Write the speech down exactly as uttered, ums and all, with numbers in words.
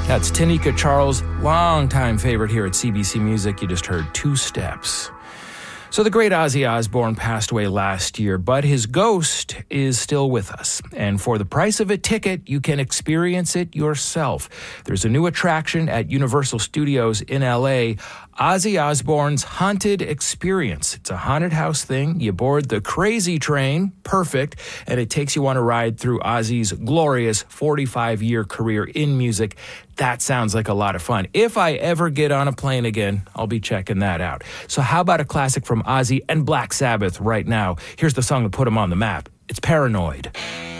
That's Tanika Charles, longtime favorite here at C B C Music. You just heard Two Steps. So the great Ozzy Osbourne passed away last year, but his ghost is still with us. And for the price of a ticket, you can experience it yourself. There's a new attraction at Universal Studios in L A, Ozzy Osbourne's Haunted Experience. It's a haunted house thing. You board the Crazy Train, perfect, and it takes you on a ride through Ozzy's glorious forty-five-year career in music. That sounds like a lot of fun. If I ever get on a plane again, I'll be checking that out. So how about a classic from Ozzy and Black Sabbath right now? Here's the song that put him on the map. It's Paranoid.